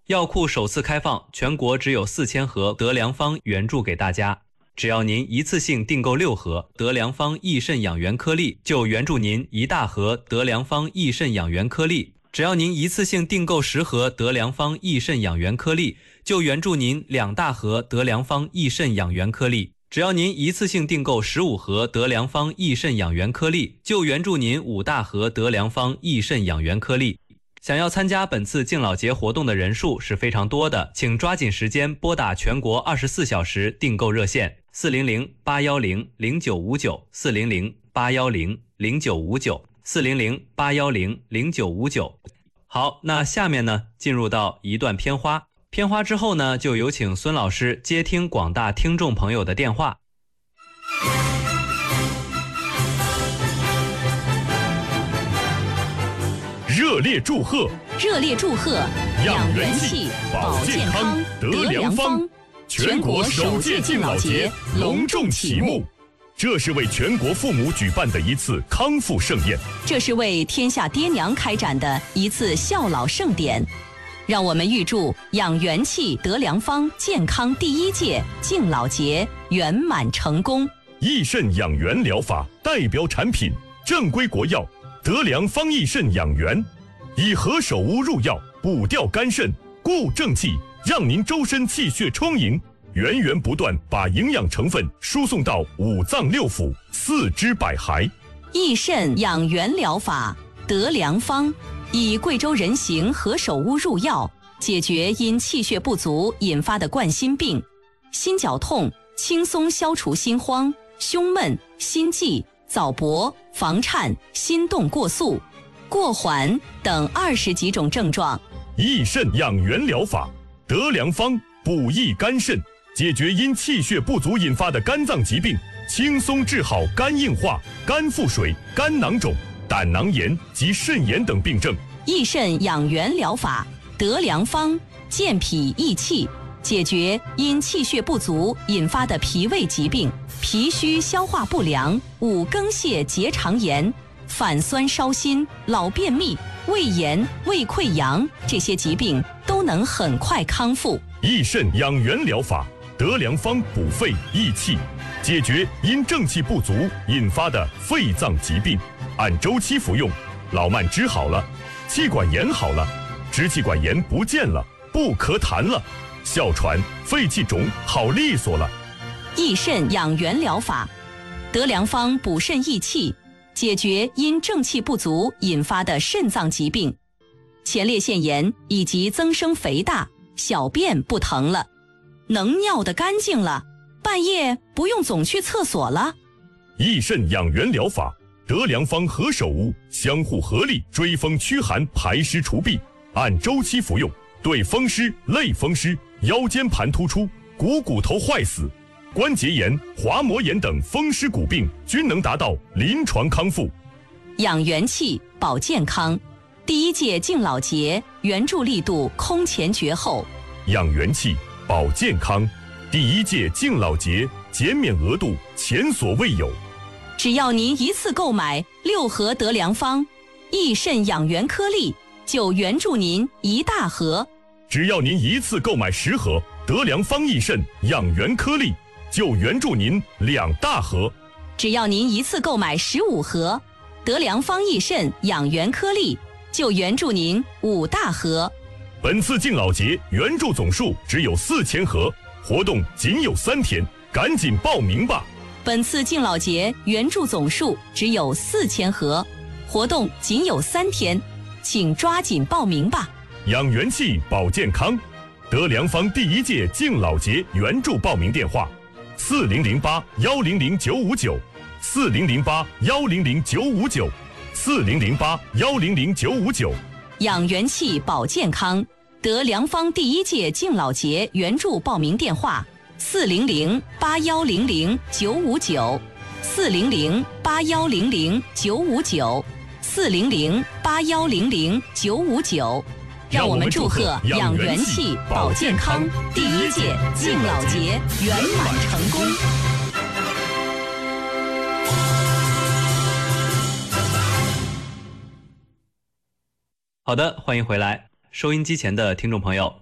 药库首次开放，全国只有4000盒德良方援助给大家。只要您一次性订购6盒德良方益肾养元颗粒，就援助您1大盒德良方益肾养元颗粒。只要您一次性订购10盒德良方益肾养元颗粒，就援助您2大盒德良方益肾养元颗粒。只要您一次性订购15盒德良方益肾养元颗粒，就援助您5大盒德良方益肾养元颗粒。想要参加本次敬老节活动的人数是非常多的，请抓紧时间拨打全国24小时订购热线400-810-0959，400-810-0959，400-810-0959。好，那下面呢，进入到一段片花。片花之后呢，就有请孙老师接听广大听众朋友的电话。 热烈祝贺！ 热烈祝贺！ 养元气，保健康，得良方！全国首届敬老节隆重启幕。这是为全国父母举办的一次康复盛宴， 这是为天下爹娘开展的一次孝老盛典。让我们预祝养元气得良方健康第1届敬老节圆满成功。 益肾养元疗法代表产品正规国药德良方益肾养元，以何首乌入药，补调肝肾，固正气，让您周身气血充盈，源源不断把营养成分输送到5脏6腑、4肢百骸。 益肾养元疗法得良方，以贵州人形何首乌入药，解决因气血不足引发的冠心病、心绞痛，轻松消除心慌、胸闷、心悸、早搏、房颤、心动过速、过缓等20几种症状。 益肾养元疗法得良方，补益肝肾，解决因气血不足引发的肝脏疾病，轻松治好肝硬化、肝腹水、肝囊肿、胆囊炎及肾炎等病症。 益肾养元疗法得良方，健脾益气，解决因气血不足引发的脾胃疾病、脾虚消化不良、5更泻结肠炎、反酸烧心、老便秘、胃炎、胃溃疡这些疾病都能很快康复。 益肾养元疗法得良方补肺益气，解决因正气不足引发的肺脏疾病，按周期服用，老慢支好了，气管炎好了，支气管炎不见了，不咳痰了，哮喘、肺气肿好利索了。 益肾养元疗法得良方补肾益气，解决因正气不足引发的肾脏疾病，前列腺炎以及增生肥大，小便不疼了，能尿得干净了，半夜不用总去厕所了。 益肾养元疗法得良方何首乌相互合力追风驱寒排湿除痹，按周期服用，对风湿、类风湿、腰间盘突出、股头坏死、关节炎、滑膜炎等风湿骨病均能达到临床康复。 养元气保健康，第1届敬老节援助力度空前绝后。 养元气保健康，第1届敬老节减免额度前所未有。 只要您一次购买6盒得良方益肾养元颗粒，就援助您1大盒。 只要您一次购买10盒得良方益肾养元颗粒，就援助您2大盒。 只要您一次购买15盒得良方益肾养元颗粒，就援助您5大盒。 本次敬老节援助总数只有4000盒，活动仅有3天，赶紧报名吧。 本次敬老节援助总数只有4000盒，活动仅有3天，请抓紧报名吧。 养元气保健康，得良方第1届敬老节援助报名电话：4008-100-959，4008-100-959，4008-100-959。 养元气保健康，得良方第1届敬老节援助报名电话：400-8100-959，400-8100-959，400-8100-959。让我们祝贺养元气保健康第1届敬老节圆满成功。 好的，欢迎回来，收音机前的听众朋友，